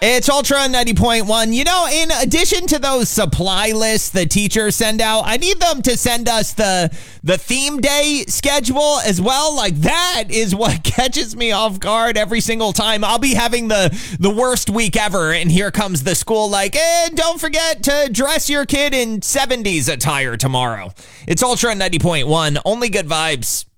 It's Ultra 90.1. You know, in addition to those supply lists the teachers send out, I need them to send us the theme day schedule as well. Like, that is what catches me off guard every single time. I'll be having the worst week ever, and here comes the school like, don't forget to dress your kid in 70s attire tomorrow. It's Ultra 90.1. Only good vibes.